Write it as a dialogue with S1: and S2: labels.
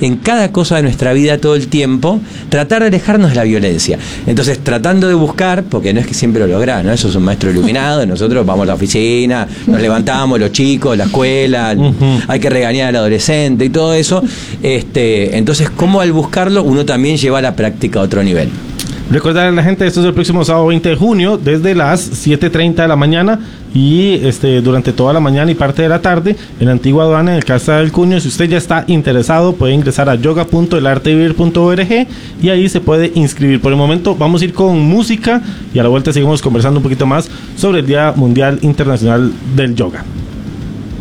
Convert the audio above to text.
S1: en cada cosa de nuestra vida todo el tiempo, tratar de alejarnos de la violencia. Entonces, tratando de buscar, porque no es que siempre lo lográs, ¿no? Eso es un maestro iluminado, nosotros vamos a la oficina, nos levantamos, los chicos, la escuela, hay que regañar al adolescente y todo eso. Entonces, ¿cómo al buscarlo uno también lleva la práctica a otro nivel?
S2: Recordar a la gente, esto es el próximo sábado 20 de junio, desde las 7:30 de la mañana y durante toda la mañana y parte de la tarde en la antigua aduana en el Casa del Cuño. Si usted ya está interesado, puede ingresar a yoga.elartevivir.org y ahí se puede inscribir. Por el momento vamos a ir con música y a la vuelta seguimos conversando un poquito más sobre el Día Mundial Internacional del Yoga.